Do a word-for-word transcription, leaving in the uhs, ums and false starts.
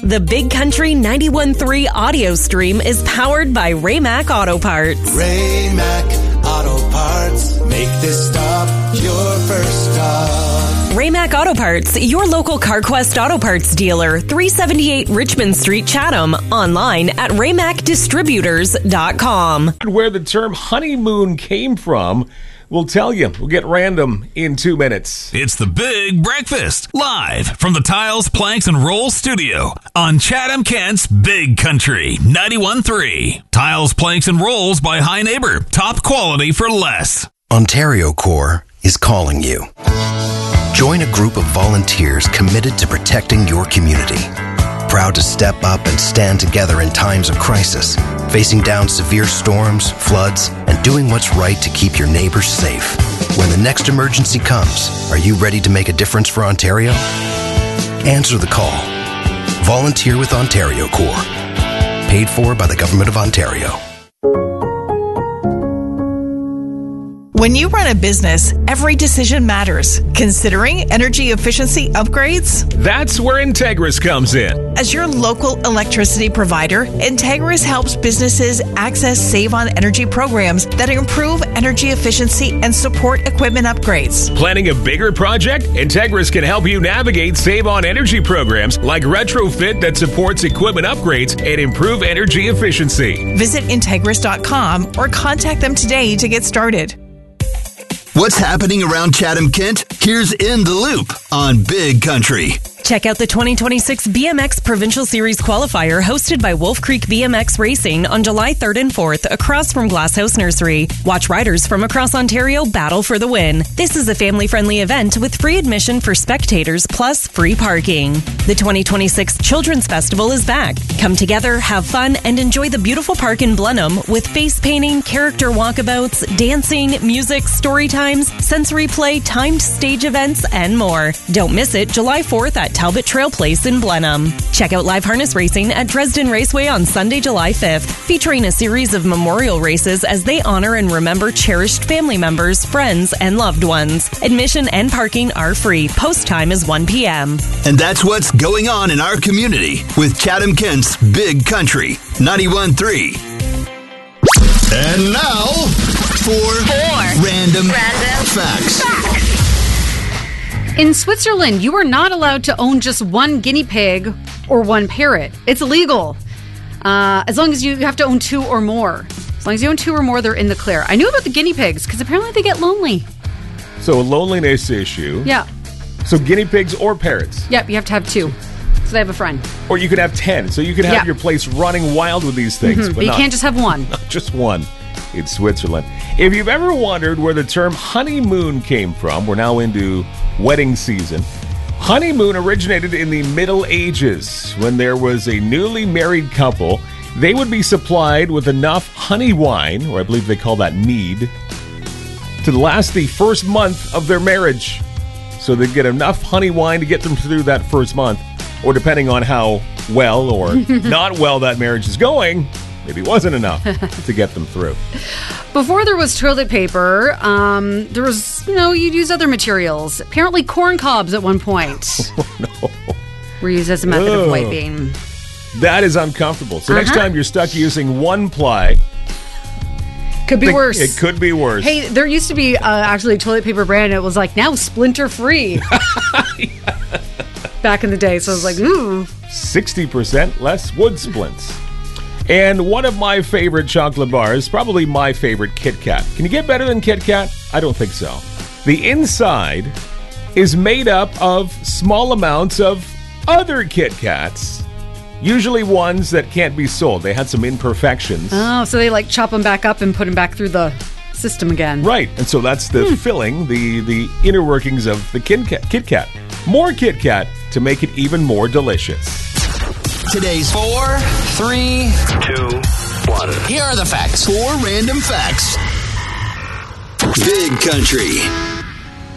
The Big Country ninety-one point three audio stream is powered by Raymac Auto Parts. Raymac Auto Parts. Make this stop your first stop. Raymac Auto Parts, your local CarQuest Auto Parts dealer, three seventy-eight Richmond Street, Chatham. Online at raymac distributors dot com. Where the term honeymoon came from, we'll tell you. We'll get random in two minutes. It's the Big Breakfast, live from the Tiles, Planks, and Rolls studio on Chatham Kent's Big Country ninety-one point three. Tiles, Planks, and Rolls by High Neighbor. Top quality for less. Ontario Corps is calling you. Join a group of volunteers committed to protecting your community. Proud to step up and stand together in times of crisis, facing down severe storms, floods, and doing what's right to keep your neighbors safe. When the next emergency comes, are you ready to make a difference for Ontario? Answer the call. Volunteer with Ontario Corps. Paid for by the Government of Ontario. When you run a business, every decision matters. Considering energy efficiency upgrades? That's where Integris comes in. As your local electricity provider, Integris helps businesses access Save on Energy programs that improve energy efficiency and support equipment upgrades. Planning a bigger project? Integris can help you navigate Save on Energy programs like retrofit that supports equipment upgrades and improve energy efficiency. Visit Integris dot com or contact them today to get started. What's happening around Chatham Kent? Here's In the Loop on Big Country. Check out the twenty twenty-six B M X Provincial Series qualifier hosted by Wolf Creek B M X Racing on July third and fourth across from Glasshouse Nursery. Watch riders from across Ontario battle for the win. This is a family-friendly event with free admission for spectators plus free parking. The twenty twenty-six Children's Festival is back. Come together, have fun, and enjoy the beautiful park in Blenheim with face painting, character walkabouts, dancing, music, story times, sensory play, timed stage events, and more. Don't miss it July fourth at Talbot Trail Place in Blenheim. Check out live harness racing at Dresden Raceway on Sunday, July fifth, featuring a series of memorial races as they honor and remember cherished family members, friends, and loved ones. Admission and parking are free. Post time is one p.m. And that's what's going on in our community with Chatham Kent's Big Country ninety-one point three. And now for Four random, random facts. facts. In Switzerland, you are not allowed to own just one guinea pig or one parrot. It's illegal. Uh, as long as you have to own two or more. As long as you own two or more, they're in the clear. I knew about the guinea pigs because apparently they get lonely. So a loneliness issue. Yeah. So guinea pigs or parrots. Yep, you have to have two. So they have a friend. Or you could have ten. So you could have Yeah. your place running wild with these things. Mhm, but but you not, can't just have one. Not just one. In Switzerland. If you've ever wondered where the term honeymoon came from, we're now into wedding season. Honeymoon originated in the Middle Ages when there was a newly married couple. They would be supplied with enough honey wine, or I believe they call that mead, to last the first month of their marriage. So they'd get enough honey wine to get them through that first month, or depending on how well or not well that marriage is going, maybe it wasn't enough to get them through. Before there was toilet paper, um, there was, you know, you'd use other materials. Apparently corn cobs at one point Oh, no. were used as a method Ugh. of wiping. That is uncomfortable. So next Uh-huh. time you're stuck using one ply, Could be the- worse. It could be worse. Hey, there used to be uh, actually a toilet paper brand. It was like now splinter free. Back in the day, so I was like, ooh. sixty percent less wood splints. And one of my favorite chocolate bars, probably my favorite, Kit Kat. Can you get better than Kit Kat? I don't think so. The inside is made up of small amounts of other Kit Kats, usually ones that can't be sold. They had some imperfections. Oh, so they like chop them back up and put them back through the system again. Right, and so that's the Hmm. filling, the, the inner workings of the Kit Kat. Kit Kat. More Kit Kat to make it even more delicious. Today's Four, three, two, one. Here are the facts. Four random facts. Big Country.